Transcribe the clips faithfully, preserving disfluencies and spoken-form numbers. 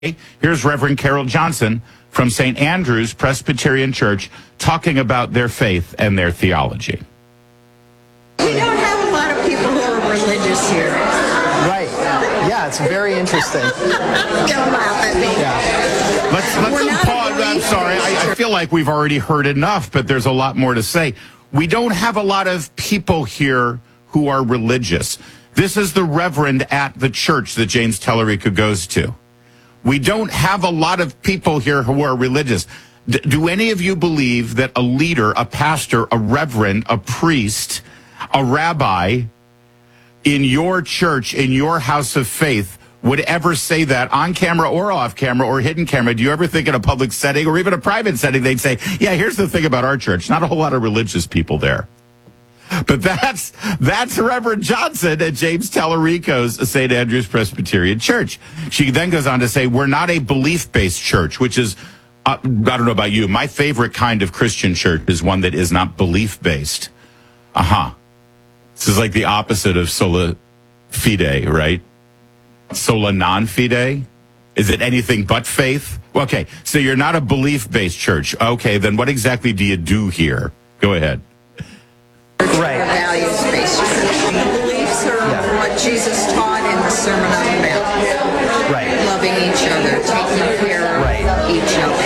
Here's Reverend Carol Johnson from Saint Andrew's Presbyterian Church talking about their faith and their theology. We don't have a lot of people who are religious here. Right. Yeah, it's very interesting. Don't laugh at me. Yeah. Let's, let's pause. I'm sorry. I, I feel like we've already heard enough, but there's a lot more to say. We don't have a lot of people here who are religious. This is the reverend at the church that James Tellerico goes to. We don't have a lot of people here who are religious. D- do any of you believe that a leader, a pastor, a reverend, a priest, a rabbi in your church, in your house of faith, would ever say that on camera or off camera or hidden camera? Do you ever think in a public setting or even a private setting, they'd say, yeah, here's the thing about our church. Not a whole lot of religious people there. But that's that's Reverend Johnson at James Tellerico's Saint Andrew's Presbyterian Church. She then goes on to say, we're not a belief-based church, which is, uh, I don't know about you, my favorite kind of Christian church is one that is not belief-based. Uh-huh. This is like the opposite of sola fide, right? Sola non fide? Is it anything but faith? Okay, so you're not a belief-based church. Okay, then what exactly do you do here? Go ahead. Right. Values-based church. Beliefs are yeah. what Jesus taught in the Sermon on the Mount. Right. Loving each other, taking care of right. each other.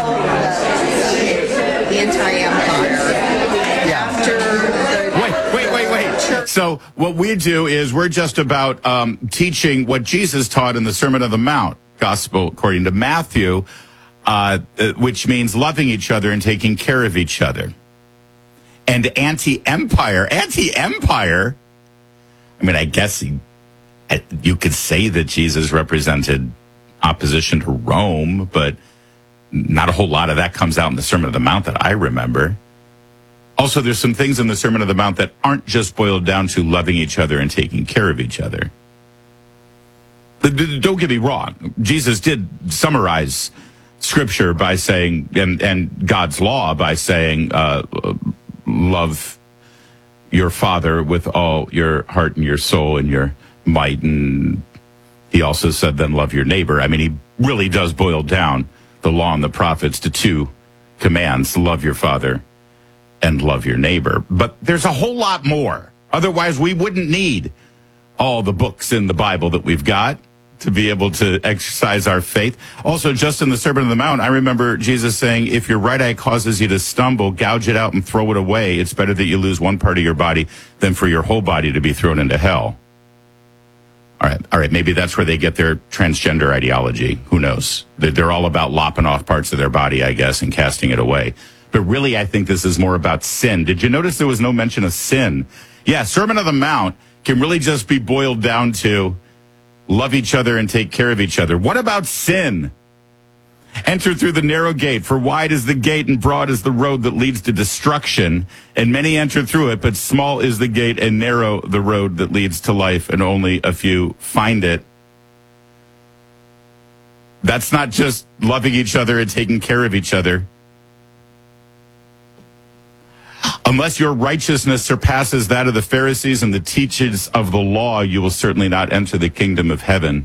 Anti-empire. Yeah. After the wait, wait, wait, wait. Church. So what we do is we're just about um, teaching what Jesus taught in the Sermon on the Mount, Gospel according to Matthew, uh, which means loving each other and taking care of each other. And anti-empire, anti-empire, I mean, I guess he, you could say that Jesus represented opposition to Rome, but not a whole lot of that comes out in the Sermon on the Mount that I remember. Also, there's some things in the Sermon on the Mount that aren't just boiled down to loving each other and taking care of each other. Don't get me wrong. Jesus did summarize Scripture by saying, and, and God's law by saying, uh, love your father with all your heart and your soul and your might. And he also said, then love your neighbor. I mean, he really does boil down the law and the prophets to two commands: love your father and love your neighbor. But there's a whole lot more. Otherwise, we wouldn't need all the books in the Bible that we've got to be able to exercise our faith. Also, just in the Sermon on the Mount, I remember Jesus saying, if your right eye causes you to stumble, gouge it out and throw it away. It's better that you lose one part of your body than for your whole body to be thrown into hell. All right, all right, maybe that's where they get their transgender ideology. Who knows? They're all about lopping off parts of their body, I guess, and casting it away. But really, I think this is more about sin. Did you notice there was no mention of sin? Yeah, Sermon on the Mount can really just be boiled down to love each other and take care of each other. What about sin? Enter through the narrow gate, for wide is the gate and broad is the road that leads to destruction, and many enter through it, but small is the gate and narrow the road that leads to life, and only a few find it. That's not just loving each other and taking care of each other. Unless your righteousness surpasses that of the Pharisees and the teachers of the law, you will certainly not enter the kingdom of heaven.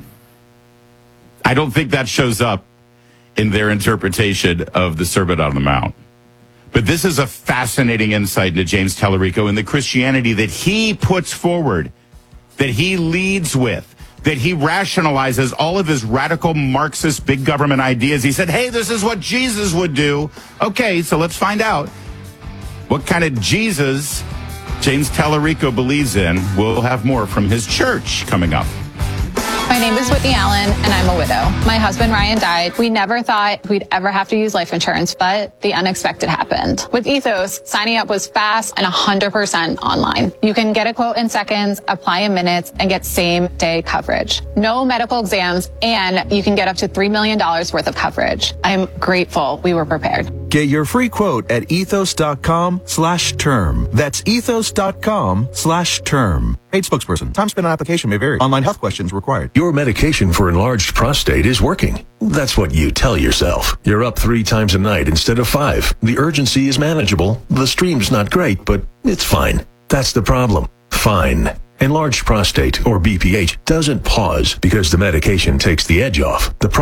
I don't think that shows up in their interpretation of the Sermon on the Mount. But this is a fascinating insight into James Tellerico and the Christianity that he puts forward, that he leads with, that he rationalizes all of his radical Marxist big government ideas. He said, hey, this is what Jesus would do. Okay, so let's find out what kind of Jesus James Tellerico believes in. We'll have more from his church coming up. My name is Whitney Allen, and I'm a widow. My husband, Ryan, died. We never thought we'd ever have to use life insurance, but the unexpected happened. With Ethos, signing up was fast and one hundred percent online. You can get a quote in seconds, apply in minutes, and get same-day coverage. No medical exams, and you can get up to three million dollars worth of coverage. I'm grateful we were prepared. Get your free quote at ethos.com slash term. That's ethos.com slash term. Paid spokesperson. Time spent on application may vary. Online health questions required. Your medication for enlarged prostate is working. That's what you tell yourself. You're up three times a night instead of five. The urgency is manageable. The stream's not great, but it's fine. That's the problem. Fine. Enlarged prostate, or B P H, doesn't pause because the medication takes the edge off. The